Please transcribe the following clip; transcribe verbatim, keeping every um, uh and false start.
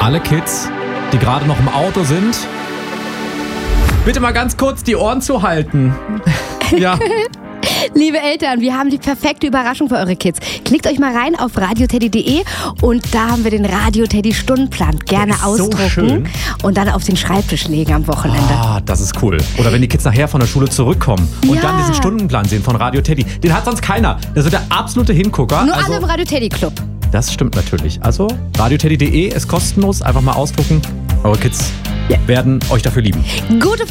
alle Kids, die gerade noch im Auto sind, bitte mal ganz kurz die Ohren zu halten. Ja. Liebe Eltern, wir haben die perfekte Überraschung für eure Kids. Klickt euch mal rein auf radioteddy punkt de und da haben wir den Radio-Teddy-Stundenplan. Gerne Der ist ausdrucken so schön. und dann auf den Schreibtisch legen am Wochenende. Ah, das ist cool. Oder wenn die Kids nachher von der Schule zurückkommen und Ja. dann diesen Stundenplan sehen von Radio Teddy. Den hat sonst keiner. Das wird der absolute Hingucker. Nur also, alle im Radio-Teddy-Club. das stimmt natürlich. Also radioteddy punkt de ist kostenlos. Einfach mal ausdrucken. Eure Kids Ja. werden euch dafür lieben. Gute